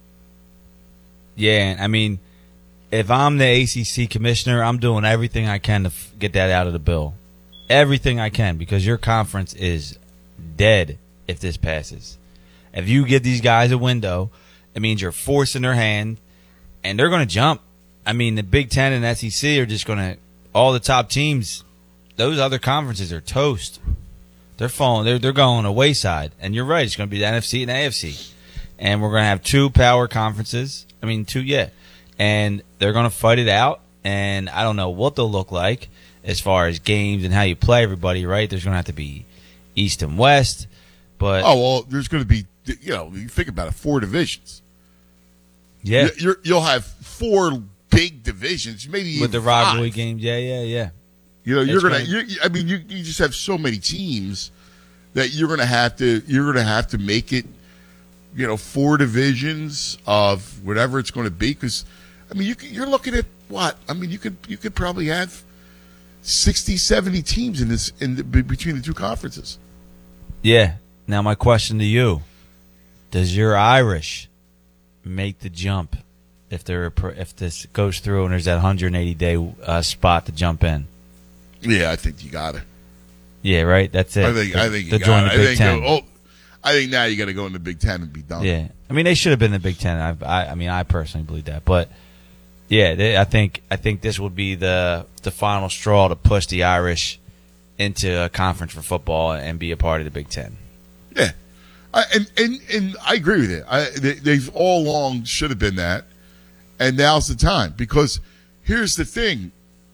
[SPEAKER 11] Yeah, I mean, if I'm the A C C commissioner, I'm doing everything I can to f- get that out of the bill. Everything I can, because your conference is dead if this passes. If you give these guys a window, it means you're forcing their hand, and they're going to jump. I mean, the Big Ten and S E C are just going to, all the top teams, those other conferences are toast. They're falling. They're they're going a wayside. And you're right. It's going to be the N F C and the A F C, and we're going to have two power conferences. I mean, two, yeah, and they're going to fight it out. And I don't know what they'll look like as far as games and how you play everybody. Right? There's going to have to be East and West, but
[SPEAKER 8] oh well, there's going to be, you know, you think about it, four divisions.
[SPEAKER 11] Yeah,
[SPEAKER 8] you're, you'll have four big divisions, maybe
[SPEAKER 11] with
[SPEAKER 8] even
[SPEAKER 11] the rivalry
[SPEAKER 8] five.
[SPEAKER 11] games. Yeah, yeah, yeah.
[SPEAKER 8] You know, you're
[SPEAKER 11] It's
[SPEAKER 8] gonna.
[SPEAKER 11] gonna-
[SPEAKER 8] You're, I mean, you you just have so many teams that you're gonna have to. You're gonna have to make it. You know, four divisions of whatever it's going to be. Because, I mean, you can, you're looking at what? I mean, you could you could probably have sixty, seventy teams in this in the, be- between the two conferences.
[SPEAKER 11] Yeah. Now my question to you: does your Irish make the jump if they're a pro- if this goes through and there's that one hundred eighty day uh, spot to jump in?
[SPEAKER 8] Yeah, I think you got it.
[SPEAKER 11] Yeah, right. That's it.
[SPEAKER 8] I think I think
[SPEAKER 11] to
[SPEAKER 8] you
[SPEAKER 11] join
[SPEAKER 8] got
[SPEAKER 11] the
[SPEAKER 8] it. I
[SPEAKER 11] Big
[SPEAKER 8] think
[SPEAKER 11] Ten.
[SPEAKER 8] oh, I think now you got to go in the Big Ten and be done.
[SPEAKER 11] Yeah, I mean they should have been in the Big Ten. I, I, I mean I personally believe that, but yeah, they, I think I think this would be the the final straw to push the Irish into a conference for football and be a part of the Big Ten.
[SPEAKER 8] Yeah, I, and and and I agree with it. I, they, they've all along should have been that, and now's the time. Because here's the thing: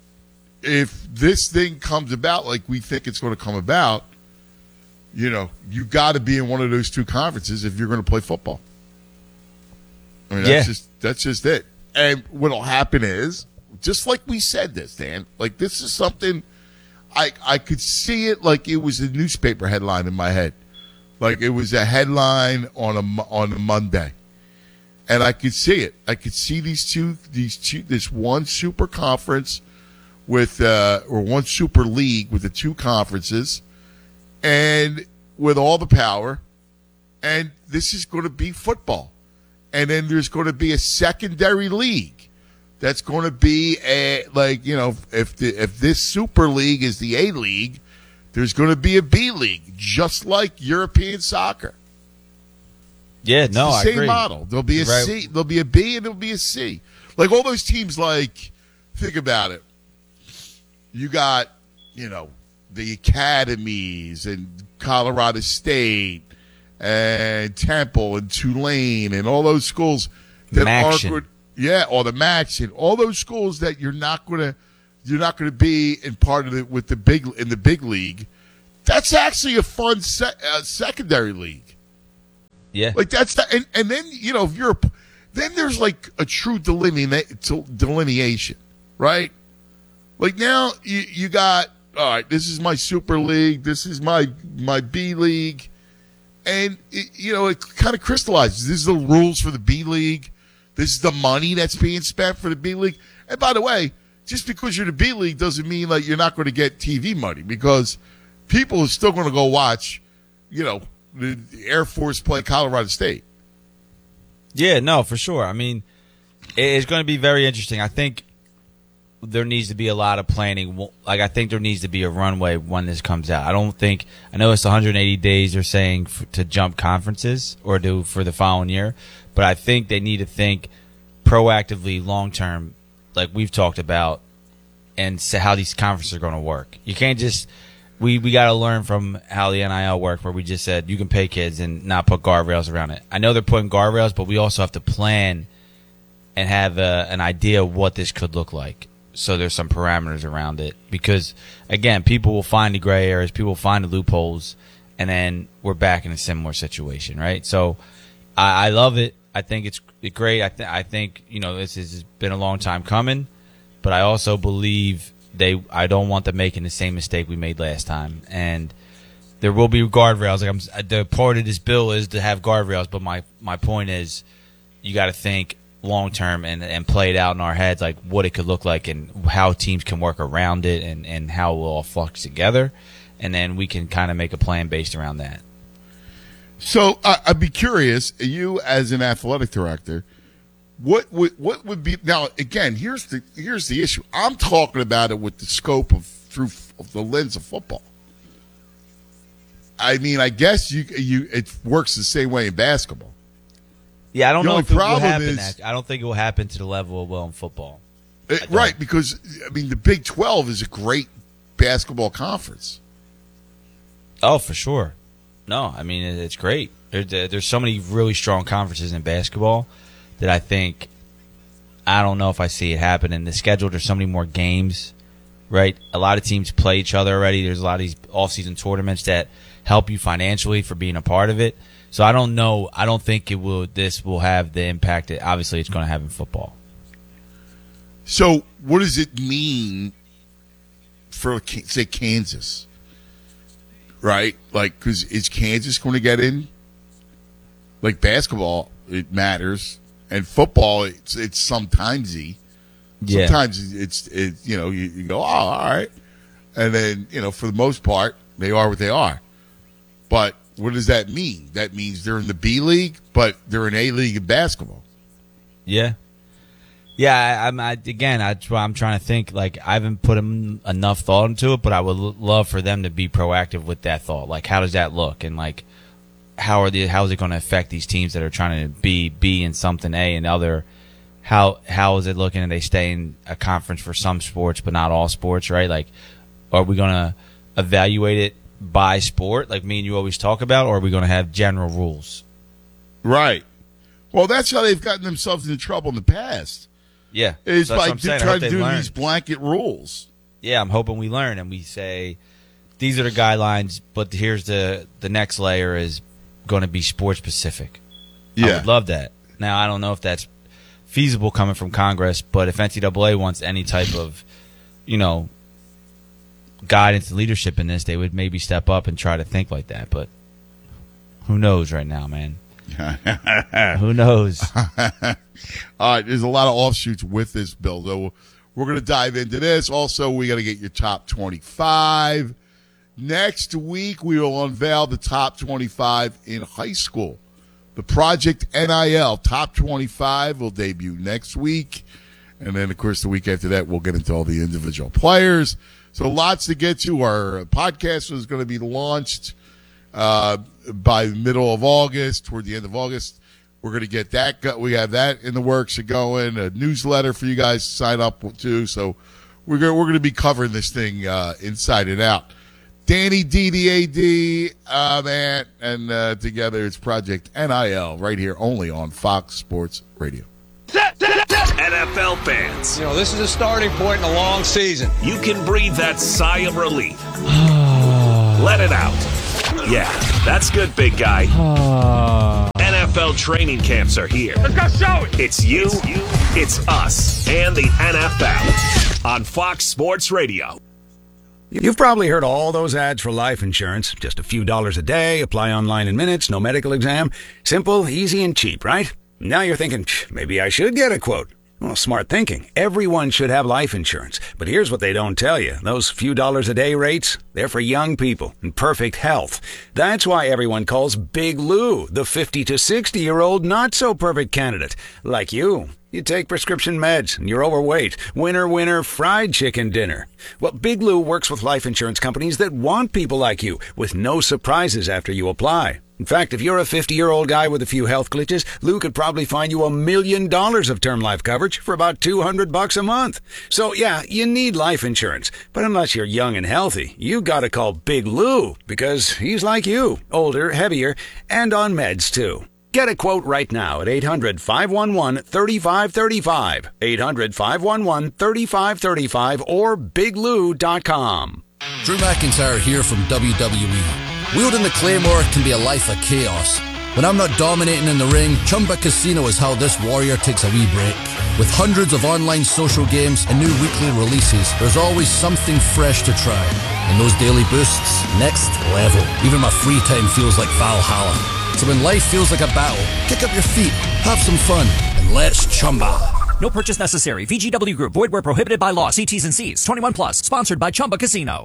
[SPEAKER 8] if this thing comes about like we think it's going to come about, you know, you got to be in one of those two conferences if you're going to play football. I mean, that's
[SPEAKER 11] Yeah.
[SPEAKER 8] just that's just it. And what'll happen is, just like we said this, Dan, like this is something I I could see it like it was a newspaper headline in my head. Like it was a headline on a Mo- on a Monday, and I could see it. I could see these two, these two, this one super conference with uh, or one super league with the two conferences, and with all the power, and this is going to be football. And then there's going to be a secondary league that's going to be a, like, you know, if the, if this super league is the A league, there's going to be a B league, just like European soccer.
[SPEAKER 11] Yeah,
[SPEAKER 8] It's
[SPEAKER 11] no,
[SPEAKER 8] the
[SPEAKER 11] I
[SPEAKER 8] same
[SPEAKER 11] agree.
[SPEAKER 8] model. There'll be a
[SPEAKER 11] Right.
[SPEAKER 8] C, there'll be a B, and there'll be a C. Like all those teams, like, think about it. You got, you know, the academies and Colorado State and Temple and Tulane and all those schools that aren't
[SPEAKER 11] Maction.
[SPEAKER 8] good. Yeah, or the Maction, all those schools that you're not gonna you're not gonna be in part of it with the big in the big league. That's actually a fun se- uh, secondary league.
[SPEAKER 11] Yeah,
[SPEAKER 8] like that's the, and and then you know if you're a, then there's like a true delinea- delineation, right? Like now you you got all right. This is my super league. This is my my B league. And, it, you know, it kind of crystallizes. This is the rules for the B League. This is the money that's being spent for the B League. And by the way, just because you're the B League doesn't mean like you're not going to get T V money, because people are still going to go watch, you know, the Air Force play Colorado State.
[SPEAKER 11] Yeah, no, for sure. I mean, it- it's going to be very interesting. I think there needs to be a lot of planning. Like, I think there needs to be a runway when this comes out. I don't think – I know it's one hundred eighty days they're saying f- to jump conferences or do for the following year, but I think they need to think proactively long-term, like we've talked about, and see how these conferences are going to work. You can't just – we we got to learn from how the N I L worked, where we just said you can pay kids and not put guardrails around it. I know they're putting guardrails, but we also have to plan and have a, an idea of what this could look like. So there's some parameters around it, because again, people will find the gray areas, people will find the loopholes, and then we're back in a similar situation, right? So I, I love it. I think it's great. I, th- I think, you know, this has been a long time coming, but I also believe they. I don't want them making the same mistake we made last time, and there will be guardrails. Like I'm, the part of this bill is to have guardrails, but my my point is, you got to think long term and, and play it out in our heads, like what it could look like and how teams can work around it, and, and how we'll all flux together, and then we can kind of make a plan based around that.
[SPEAKER 8] So uh, I'd be curious, you as an athletic director, what would what would be now? Again, here's the here's the issue. I'm talking about it with the scope of through of the lens of football. I mean, I guess you you it works the same way in basketball.
[SPEAKER 11] Yeah, I don't
[SPEAKER 8] The
[SPEAKER 11] know
[SPEAKER 8] only
[SPEAKER 11] if it will
[SPEAKER 8] problem
[SPEAKER 11] happen.
[SPEAKER 8] is-
[SPEAKER 11] that- I don't think it will happen to the level of well in football.
[SPEAKER 8] Uh, right, because I mean, the Big twelve is a great basketball conference.
[SPEAKER 11] Oh, for sure. No, I mean, it- it's great. There, there- there's so many really strong conferences in basketball that I think, I don't know if I see it happen. In the schedule, there's so many more games, right? A lot of teams play each other already. There's a lot of these off-season tournaments that help you financially for being a part of it. So I don't know. I don't think it will. This will have the impact that obviously it's going to have in football.
[SPEAKER 8] So, what does it mean for, say, Kansas? Right? Like, because is Kansas going to get in? Like, basketball, it matters. And football, it's it's sometimesy.
[SPEAKER 11] Yeah.
[SPEAKER 8] Sometimes it's, it, you know, you, you go, oh, all right. And then, you know, for the most part, they are what they are. But what does that mean? That means they're in the B League, but they're in A League in basketball.
[SPEAKER 11] Yeah. Yeah, I, I'm I, again. That's why I'm trying to think. Like, I haven't put em- enough thought into it, but I would l- love for them to be proactive with that thought. Like, how does that look, and like, how are the how is it going to affect these teams that are trying to be B in something A and other? How how is it looking? And they stay in a conference for some sports, but not all sports, right? Like, are we going to evaluate it by sport, like me and you always talk about, or are we going to have general rules?
[SPEAKER 8] Right. Well, that's how they've gotten themselves into trouble in the past.
[SPEAKER 11] Yeah,
[SPEAKER 8] Is
[SPEAKER 11] So that's
[SPEAKER 8] by
[SPEAKER 11] what I'm saying. I
[SPEAKER 8] trying
[SPEAKER 11] hope
[SPEAKER 8] to
[SPEAKER 11] they
[SPEAKER 8] do
[SPEAKER 11] learn.
[SPEAKER 8] these blanket rules.
[SPEAKER 11] Yeah, I'm hoping we learn and we say these are the guidelines, but here's the the next layer is going to be sport specific. I
[SPEAKER 8] Yeah.
[SPEAKER 11] would love that. Now, I don't know if that's feasible coming from Congress, but if N C double A wants any type of, you know, guidance and leadership in this, they would maybe step up and try to think like that. But who knows right now, man? Who knows?
[SPEAKER 8] All right, there's a lot of offshoots with this bill, though. We're going to dive into this. Also, we got to get your top twenty-five. Next week, we will unveil the top twenty-five in high school. The Project N I L top twenty-five will debut next week. And then, of course, the week after that, we'll get into all the individual players. So lots to get to. Our podcast is going to be launched uh, by the middle of August, toward the end of August. We're going to get that. We have that in the works of going. A newsletter for you guys to sign up to. So we're going we're going to be covering this thing uh, inside and out. Danny D, the A D, uh, man, and uh, together it's Project N I L right here only on Fox Sports Radio.
[SPEAKER 21] N F L fans,
[SPEAKER 2] you know, this is a starting point in a long season.
[SPEAKER 21] You can breathe that sigh of relief. Let it out. Yeah, that's good, big guy. N F L training camps are here.
[SPEAKER 6] Let's go show it.
[SPEAKER 21] It's you, it's, you, it's us, and the N F L on Fox Sports Radio.
[SPEAKER 3] You've probably heard all those ads for life insurance. Just a few dollars a day, apply online in minutes, no medical exam. Simple, easy, and cheap, right? Now you're thinking, maybe I should get a quote. Well, smart thinking. Everyone should have life insurance. But here's what they don't tell you. Those few dollars a day rates, they're for young people in perfect health. That's why everyone calls Big Lou the fifty to sixty-year-old not-so-perfect candidate. Like you. You take prescription meds, and you're overweight. Winner, winner, fried chicken dinner. Well, Big Lou works with life insurance companies that want people like you, with no surprises after you apply. In fact, if you're a fifty-year-old guy with a few health glitches, Lou could probably find you a million dollars of term life coverage for about two hundred bucks a month. So, yeah, you need life insurance. But unless you're young and healthy, you gotta call Big Lou, because he's like you, older, heavier, and on meds, too. Get a quote right now at eight hundred, five one one, three five three five, eight hundred, five one one, three five three five, or big lou dot com.
[SPEAKER 13] Drew McIntyre here from W W E. Wielding the Claymore can be a life of chaos. When I'm not dominating in the ring, Chumba Casino is how this warrior takes a wee break. With hundreds of online social games and new weekly releases, there's always something fresh to try. And those daily boosts, next level. Even my free time feels like Valhalla. So when life feels like a battle, kick up your feet, have some fun, and let's Chumba.
[SPEAKER 22] No purchase necessary. V G W Group. Void where prohibited by law. See T's and C's. twenty-one plus. Sponsored by Chumba Casino.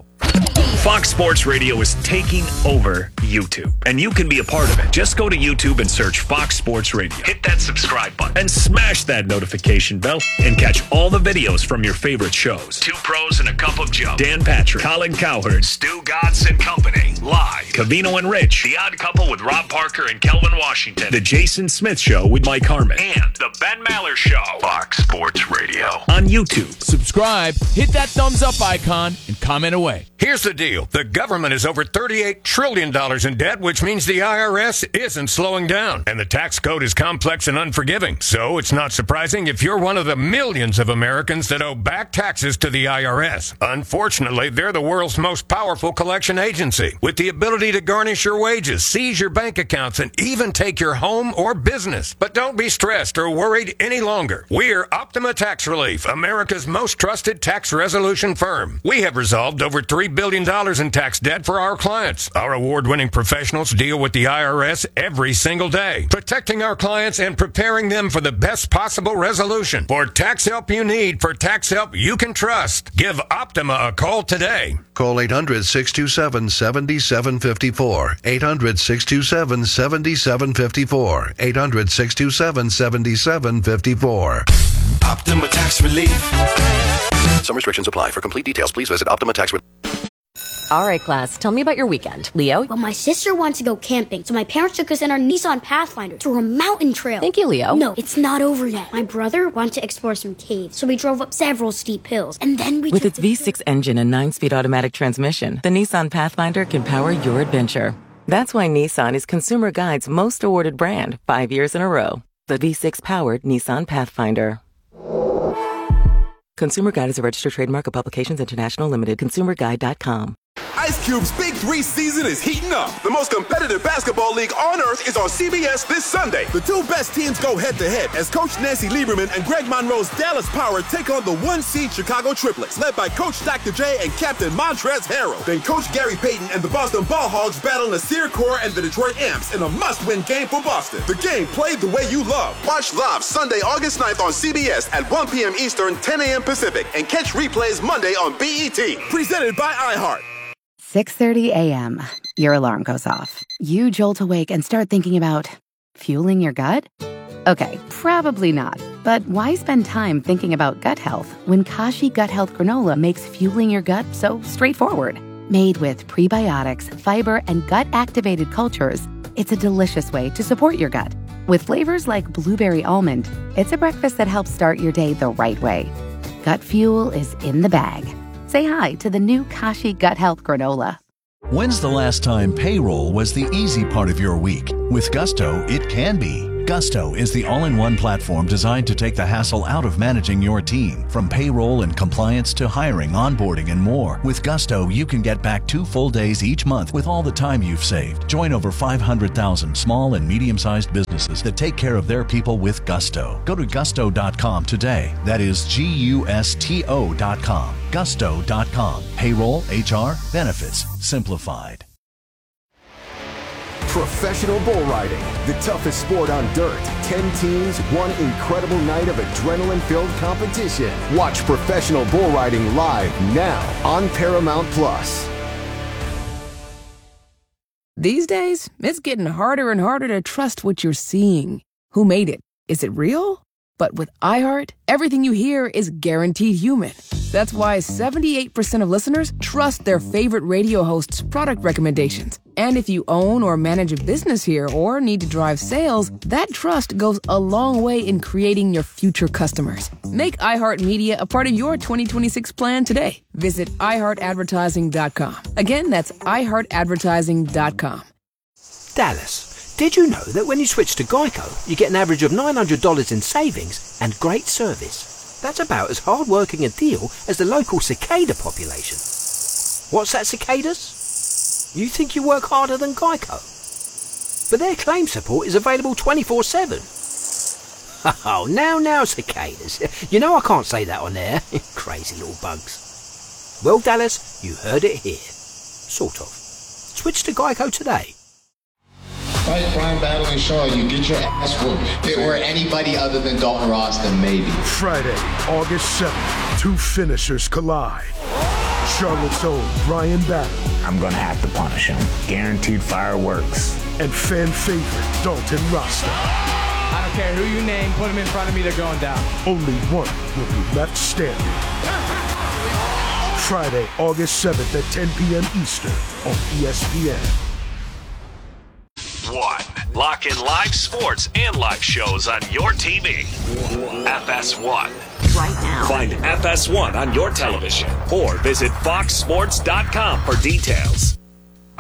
[SPEAKER 21] Fox Sports Radio is taking over YouTube, and you can be a part of it. Just go to YouTube and search Fox Sports Radio. Hit that subscribe button and smash that notification bell and catch all the videos from your favorite shows. Two Pros and a Cup of Joe. Dan Patrick, Colin Cowherd, Stu Godson Company, live. Cavino and Rich, The Odd Couple with Rob Parker and Kelvin Washington. The Jason Smith Show with Mike Harmon. And The Ben Maller Show. Fox Sports Radio on YouTube.
[SPEAKER 23] Subscribe, hit that thumbs up icon, and comment away.
[SPEAKER 24] Here's the deal. The government is over thirty-eight trillion dollars in debt, which means the I R S isn't slowing down. And the tax code is complex and unforgiving. So it's not surprising if you're one of the millions of Americans that owe back taxes to the I R S. Unfortunately, they're the world's most powerful collection agency, with the ability to garnish your wages, seize your bank accounts, and even take your home or business. But don't be stressed or worried any longer. We're Optima Tax Relief, America's most trusted tax resolution firm. We have resolved over three billion dollars in tax debt for our clients. Our award-winning professionals deal with the I R S every single day, protecting our clients and preparing them for the best possible resolution. For tax help you need, for tax help you can trust, give Optima a call today.
[SPEAKER 27] Call eight hundred, six two seven, seven seven five four. eight hundred, six two seven, seven seven five four. eight hundred, six two seven, seven seven five four.
[SPEAKER 21] Optima Tax Relief.
[SPEAKER 27] Some restrictions apply. For complete details, please visit Optima Tax Relief.
[SPEAKER 1] All right, class, tell me about your weekend. Leo?
[SPEAKER 4] Well, my sister wanted to go camping, so my parents took us in our Nissan Pathfinder through a mountain trail.
[SPEAKER 1] Thank you, Leo.
[SPEAKER 4] No, it's not over yet. My brother wanted to explore some caves, so we drove up several steep hills, and then we
[SPEAKER 5] With
[SPEAKER 4] took
[SPEAKER 5] its V six engine and nine-speed automatic transmission, the Nissan Pathfinder can power your adventure. That's why Nissan is Consumer Guide's most awarded brand, five years in a row. The V six-powered Nissan Pathfinder. Consumer Guide is a registered trademark of Publications International Limited. consumer guide dot com.
[SPEAKER 7] Ice Cube's Big Three season is heating up. The most competitive basketball league on earth is on C B S this Sunday. The two best teams go head-to-head as Coach Nancy Lieberman and Greg Monroe's Dallas Power take on the one-seed Chicago Triplets, led by Coach Doctor J and Captain Montrezl Harrell. Then Coach Gary Payton and the Boston Ball Hogs battle Nasir Kaur and the Detroit Amps in a must-win game for Boston. The game played the way you love. Watch live Sunday, August ninth on C B S at one p.m. Eastern, ten a.m. Pacific, and catch replays Monday on B E T. Presented by iHeart.
[SPEAKER 9] six thirty a.m. Your alarm goes off. You jolt awake and start thinking about fueling your gut? Okay, probably not. But why spend time thinking about gut health when Kashi Gut Health Granola makes fueling your gut so straightforward? Made with prebiotics, fiber, and gut-activated cultures, it's a delicious way to support your gut. With flavors like blueberry almond, it's a breakfast that helps start your day the right way. Gut fuel is in the bag. Say hi to the new Kashi Gut Health Granola.
[SPEAKER 10] When's the last time payroll was the easy part of your week? With Gusto, it can be. Gusto is the all-in-one platform designed to take the hassle out of managing your team, from payroll and compliance to hiring, onboarding, and more. With Gusto, you can get back two full days each month with all the time you've saved. Join over five hundred thousand small and medium-sized businesses that take care of their people with Gusto. Go to gusto dot com today. That is G U S T O dot com. gusto dot com. Payroll, H R, benefits, simplified.
[SPEAKER 12] Professional bull riding, the toughest sport on dirt. Ten teams, one incredible night of adrenaline-filled competition. Watch professional bull riding live now on Paramount Plus.
[SPEAKER 14] These days, it's getting harder and harder to trust what you're seeing. Who made it? Is it real? But with iHeart, everything you hear is guaranteed human. That's why seventy-eight percent of listeners trust their favorite radio host's product recommendations. And if you own or manage a business here or need to drive sales, that trust goes a long way in creating your future customers. Make iHeartMedia a part of your twenty twenty-six plan today. Visit i heart advertising dot com. Again, that's i heart advertising dot com.
[SPEAKER 16] Dallas, did you know that when you switch to Geico, you get an average of nine hundred dollars in savings and great service? That's about as hard-working a deal as the local cicada population. What's that, cicadas? You think you work harder than Geico? But their claim support is available twenty-four seven. Oh, now, now, cicadas. You know I can't say that on air. Crazy little bugs. Well, Dallas, you heard it here. Sort of. Switch to Geico today.
[SPEAKER 17] Fight Brian battling Shaw, you get your ass whooped. If it were anybody other than Dalton Ross, then maybe.
[SPEAKER 25] Friday, August seventh, two finishers collide. Charlotte's own Brian Battle.
[SPEAKER 28] I'm gonna have to punish him. Guaranteed fireworks.
[SPEAKER 25] And fan favorite Dalton Rasta.
[SPEAKER 29] I don't care who you name, put him in front of me, they're going down.
[SPEAKER 25] Only one will be left standing. Friday, August seventh at ten p.m. Eastern on E S P N.
[SPEAKER 21] One. Lock in live sports and live shows on your T V. F S one.
[SPEAKER 1] Right now.
[SPEAKER 21] Find F S one on your television or visit fox sports dot com for details.